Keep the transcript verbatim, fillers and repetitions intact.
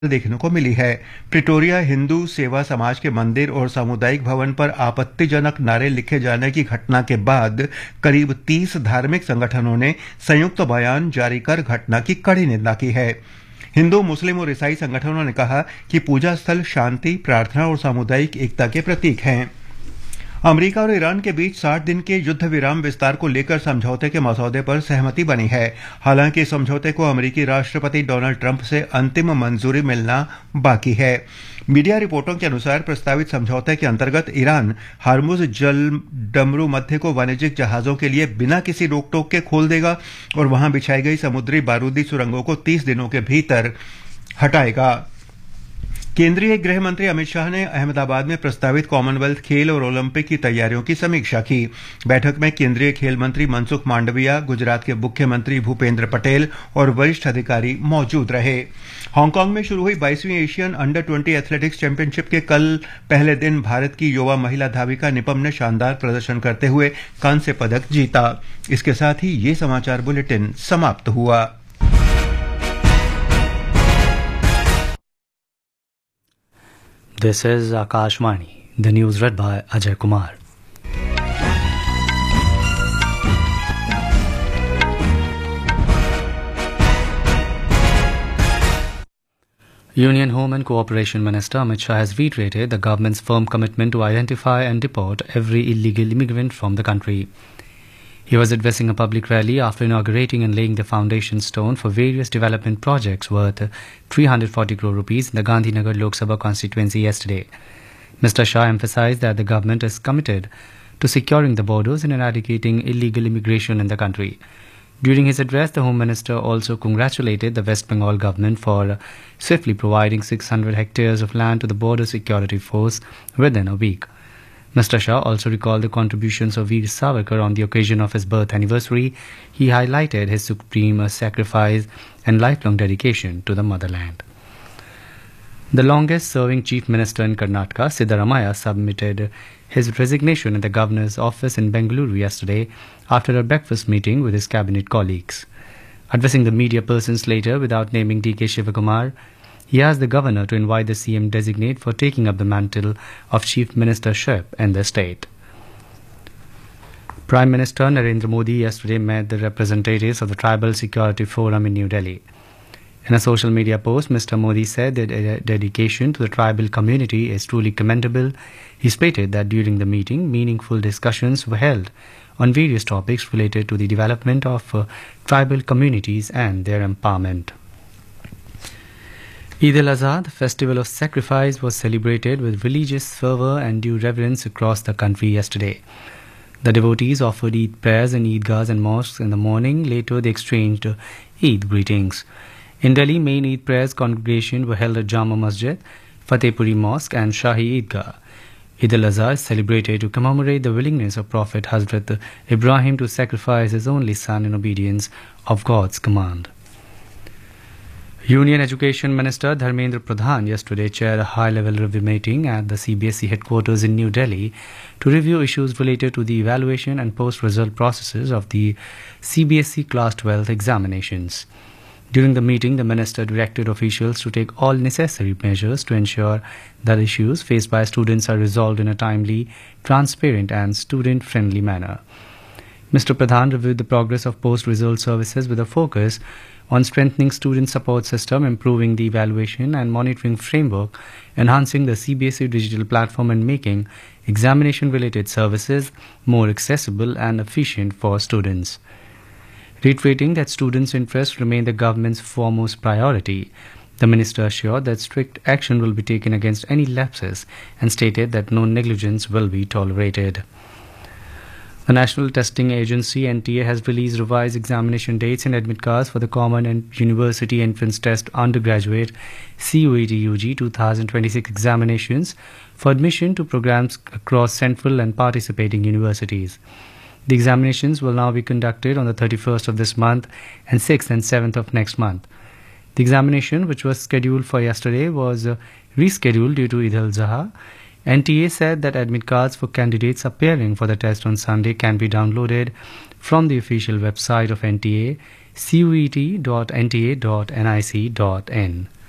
देखने को मिली है। प्रिटोरिया हिंदू सेवा समाज के मंदिर और सामुदायिक भवन पर आपत्तिजनक नारे लिखे जाने की घटना के बाद करीब तीस धार्मिक संगठनों ने संयुक्त बयान जारी कर घटना की कड़ी निंदा की है। हिंदू, मुस्लिम और ईसाई संगठनों ने कहा कि पूजा स्थल शांति, प्रार्थना और सामुदायिक एकता के प्रतीक हैं। अमेरिका और ईरान के बीच साठ दिन के युद्ध विराम विस्तार को लेकर समझौते के मसौदे पर सहमति बनी है। हालांकि इस समझौते को अमेरिकी राष्ट्रपति डोनाल्ड ट्रंप से अंतिम मंजूरी मिलना बाकी है। मीडिया रिपोर्टों के अनुसार प्रस्तावित समझौते के अंतर्गत ईरान हार्मुज जल डमरू मध्य को वाणिज्यिक जहाजों के लिए बिना किसी रोक टोक के खोल देगा और वहां बिछाई गई समुद्री बारूदी सुरंगों को तीस दिनों के भीतर हटाएगा। केंद्रीय गृह मंत्री अमित शाह ने अहमदाबाद में प्रस्तावित कॉमनवेल्थ खेल और ओलंपिक की तैयारियों की समीक्षा की। बैठक में केंद्रीय खेल मंत्री मनसुख मांडविया, गुजरात के मुख्यमंत्री भूपेंद्र पटेल और वरिष्ठ अधिकारी मौजूद रहे। हांगकांग में शुरू हुई बाईसवीं Asian under twenty athletics championship के कल पहले दिन भारत की युवा महिला धाविका निपम ने शानदार प्रदर्शन करते हुए कांस्य पदक जीता। इसके साथ ही ये समाचार बुलेटिन समाप्त हुआ। This is Akashvani, the news read by Ajay Kumar. Union Home and Cooperation Minister Amit Shah has reiterated the government's firm commitment to identify and deport every illegal immigrant from the country. He was addressing a public rally after inaugurating and laying the foundation stone for various development projects worth three hundred forty crore rupees in the Gandhinagar Lok Sabha constituency yesterday. Mister Shah emphasized that the government is committed to securing the borders and eradicating illegal immigration in the country. During his address, the Home Minister also congratulated the West Bengal government for swiftly providing six hundred hectares of land to the Border Security Force within a week. Mister Shah also recalled the contributions of Veer Savarkar on the occasion of his birth anniversary. He highlighted his supreme sacrifice and lifelong dedication to the motherland. The longest-serving Chief Minister in Karnataka, Siddaramaiah, submitted his resignation in the Governor's office in Bengaluru yesterday after a breakfast meeting with his cabinet colleagues. Addressing the media persons later without naming D K Shivakumar, he asked the Governor to invite the C M-designate for taking up the mantle of Chief Ministership in the state. Prime Minister Narendra Modi yesterday met the representatives of the Tribal Security Forum in New Delhi. In a social media post, Mister Modi said that their dedication to the tribal community is truly commendable. He stated that during the meeting, meaningful discussions were held on various topics related to the development of uh, tribal communities and their empowerment. Eid al-Azha, the festival of sacrifice, was celebrated with religious fervour and due reverence across the country yesterday. The devotees offered Eid prayers in Eidgahs and mosques in the morning. Later, they exchanged Eid greetings. In Delhi, main Eid prayers congregation were held at Jama Masjid, Fatehpuri Mosque and Shahi Eidgah. Eid al-Azha is celebrated to commemorate the willingness of Prophet Hazrat Ibrahim to sacrifice his only son in obedience of God's command. Union Education Minister Dharmendra Pradhan yesterday chaired a high-level review meeting at the C B S E headquarters in New Delhi to review issues related to the evaluation and post-result processes of the C B S E Class twelve examinations. During the meeting, the minister directed officials to take all necessary measures to ensure that issues faced by students are resolved in a timely, transparent and student-friendly manner. Mister Pradhan reviewed the progress of post-result services with a focus on strengthening student support system, improving the evaluation and monitoring framework, enhancing the C B S E digital platform and making examination-related services more accessible and efficient for students. Reiterating that students' interests remain the government's foremost priority, the minister assured that strict action will be taken against any lapses and stated that no negligence will be tolerated. The National Testing Agency N T A has released revised examination dates and admit cards for the Common and University Entrance Test Undergraduate C U E T U G twenty twenty-six examinations for admission to programs across central and participating universities. The examinations will now be conducted on the thirty-first of this month and sixth and seventh of next month. The examination, which was scheduled for yesterday, was uh, rescheduled due to Eid al-Adha. N T A said that admit cards for candidates appearing for the test on Sunday can be downloaded from the official website of N T A, C U E T dot N T A dot N I C dot in.